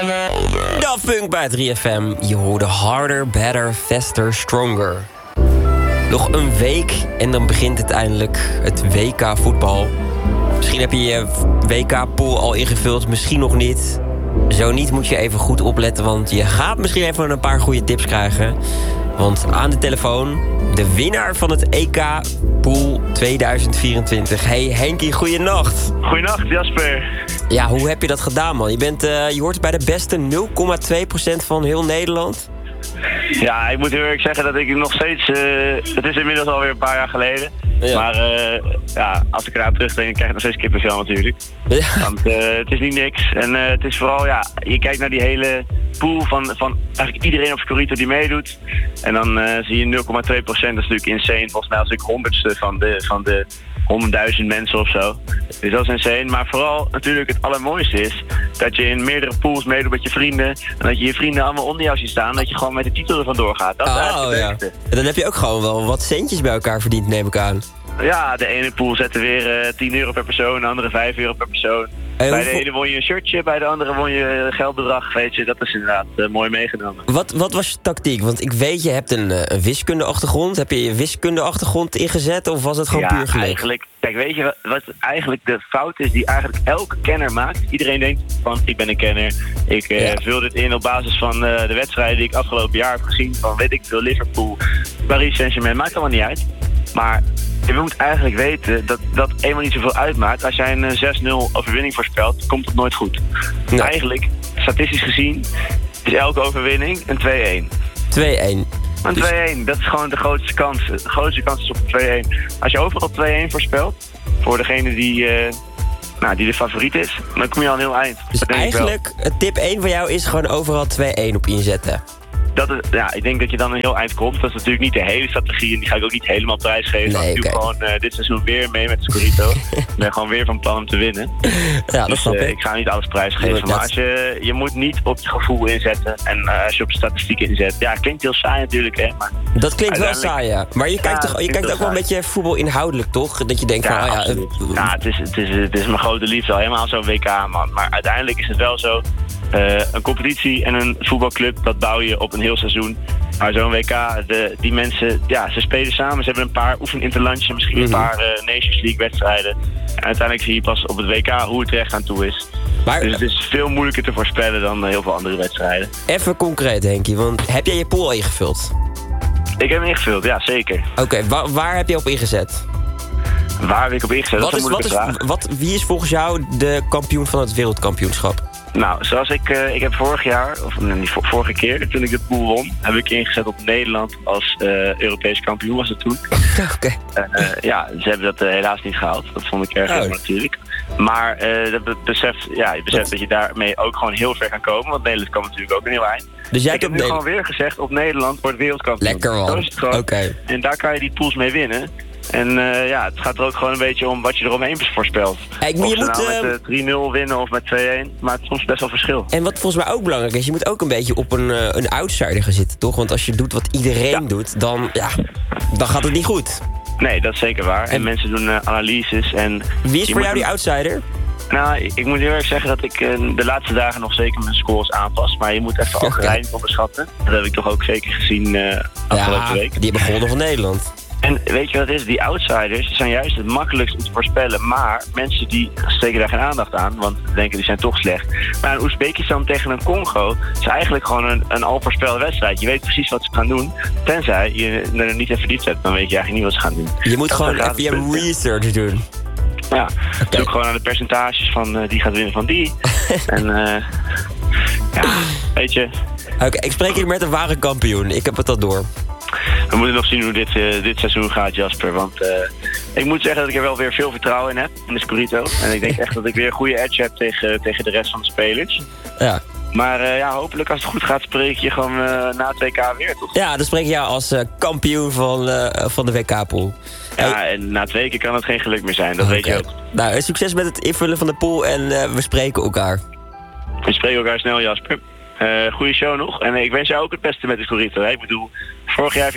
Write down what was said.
Daft Punk bij 3FM. Je hoorde harder, better, faster, stronger. Nog een week en dan begint uiteindelijk het WK voetbal. Misschien heb je je WK-pool al ingevuld, misschien nog niet. Zo niet moet je even goed opletten, want je gaat misschien even een paar goede tips krijgen. Want aan de telefoon, de winnaar van het EK Pool 2024. Hey Henkie, goeienacht. Goeienacht, Jasper. Ja, hoe heb je dat gedaan, man? Je hoort bij de beste 0,2% van heel Nederland. Ja, ik moet heel eerlijk zeggen dat ik nog steeds... het is inmiddels alweer een paar jaar geleden. Ja. Maar als ik eraan terugdenk, krijg ik nog steeds kippenvel natuurlijk. Ja. Want het is niet niks. En het is vooral, je kijkt naar die hele pool van eigenlijk iedereen op Scorito die meedoet. En dan zie je 0,2%, dat is natuurlijk insane. Volgens mij als ik 100ste van de 100.000 mensen of zo. Dus dat is insane. Maar vooral natuurlijk het allermooiste is dat je in meerdere pools meedoet met je vrienden. En dat je je vrienden allemaal onder jou ziet staan. Dat je gewoon met de titel ervan doorgaat. Dat is eigenlijk het beste. En dan heb je ook gewoon wel wat centjes bij elkaar verdiend, neem ik aan. Ja, de ene pool zette weer €10 per persoon, de andere €5 per persoon. Bij de ene won je een shirtje, bij de andere won je geldbedrag. Weet je, dat is inderdaad mooi meegenomen. Wat was je tactiek? Want ik weet, je hebt een wiskundeachtergrond. Heb je je wiskundeachtergrond ingezet of was het gewoon puur geluk? Eigenlijk. Kijk, weet je wat eigenlijk de fout is die eigenlijk elke kenner maakt? Iedereen denkt van, ik ben een kenner. Ik vul dit in op basis van de wedstrijden die ik afgelopen jaar heb gezien. Van, weet ik veel, Liverpool, Paris Saint-Germain. Maakt allemaal niet uit. Maar je moet eigenlijk weten dat dat eenmaal niet zoveel uitmaakt. Als jij een 6-0 overwinning voorspelt, komt het nooit goed. Nee. Eigenlijk, statistisch gezien, is elke overwinning een 2-1. 2-1. Een 2-1, dat is gewoon de grootste kans. De grootste kans is op een 2-1. Als je overal 2-1 voorspelt, voor degene die de favoriet is, dan kom je al een heel eind. Dus eigenlijk, tip 1 van jou is gewoon overal 2-1 op inzetten. Ik denk dat je dan een heel eind komt. Dat is natuurlijk niet de hele strategie en die ga ik ook niet helemaal prijsgeven. Nee, ik doe gewoon dit seizoen weer mee met Scorito. Ik ben gewoon weer van plan om te winnen. Ja, dus ik ga niet alles prijsgeven. Maar je moet niet op je gevoel inzetten. En als je op statistiek inzet. Ja, het klinkt heel saai natuurlijk, hè. Maar dat klinkt wel saai, ja. Maar je kijkt ook wel een beetje voetbal inhoudelijk, toch? Dat je denkt het is mijn grote liefde al helemaal zo'n WK, man. Maar uiteindelijk is het wel zo. Een competitie en een voetbalclub, dat bouw je op een heel seizoen. Maar zo'n WK, die mensen, ze spelen samen. Ze hebben een paar oefeninterlandjes, misschien een paar Nations League wedstrijden. En uiteindelijk zie je pas op het WK hoe het er echt aan toe is. Maar, dus het is veel moeilijker te voorspellen dan heel veel andere wedstrijden. Even concreet, Henkie, want heb jij je pool ingevuld? Ik heb hem ingevuld, ja, zeker. Oké, waar heb je op ingezet? Waar heb ik op ingezet? Dat is een moeilijke vraag. Wie is volgens jou de kampioen van het wereldkampioenschap? Nou, zoals ik heb vorige keer, toen ik de pool won, heb ik ingezet op Nederland als Europees kampioen was het toen. Oké. Ze hebben dat helaas niet gehaald. Dat vond ik erg jammer natuurlijk. Maar je beseft dat je daarmee ook gewoon heel ver kan komen, want Nederland kan natuurlijk ook een heel eind. Dus jij ik heb nu gewoon weer gezegd op Nederland wordt wereldkampioen. Lekker man. Zo is het gewoon. Okay. En daar kan je die pools mee winnen. En het gaat er ook gewoon een beetje om wat je eromheen voorspelt. Of ze met 3-0 winnen of met 2-1. Maar het is soms best wel verschil. En wat volgens mij ook belangrijk is, je moet ook een beetje op een outsider gaan zitten, toch? Want als je doet wat iedereen doet, dan gaat het niet goed. Nee, dat is zeker waar. En mensen doen analyses. En wie is voor jou die outsider? Nou, ik moet heel erg zeggen dat ik de laatste dagen nog zeker mijn scores aanpas. Maar je moet even Algerije onderschatten. Dat heb ik toch ook zeker gezien afgelopen week. Die hebben gewonnen van Nederland. En weet je wat het is? Die outsiders zijn juist het makkelijkst om te voorspellen. Maar mensen die steken daar geen aandacht aan, want denken die zijn toch slecht. Maar een Oezbekistan tegen een Congo is eigenlijk gewoon een al voorspelde wedstrijd. Je weet precies wat ze gaan doen. Tenzij je er niet in verdiept hebt, dan weet je eigenlijk niet wat ze gaan doen. Je moet gewoon even je research doen. Ja, zoek gewoon aan de percentages van die gaat winnen van die. En weet je. Oké, ik spreek hier met een ware kampioen. Ik heb het al door. We moeten nog zien hoe dit seizoen gaat, Jasper. Want ik moet zeggen dat ik er wel weer veel vertrouwen in heb, in de Scorito. En ik denk echt dat ik weer een goede edge heb tegen de rest van de spelers. Ja. Maar hopelijk als het goed gaat, spreek je gewoon na het WK weer, toch? Ja, dan spreek je jou als kampioen van de WK-pool. Ja, en na 2 keer kan het geen geluk meer zijn, dat weet je ook. Nou, succes met het invullen van de pool en we spreken elkaar. We spreken elkaar snel, Jasper. Goeie show nog. En ik wens jou ook het beste met de Scorito. Ik bedoel, vorig jaar heb je